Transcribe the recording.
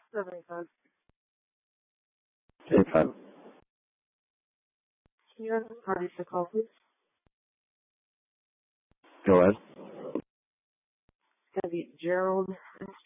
75. 85. Can you ask the party to call, please? Go ahead. It's going to be Gerald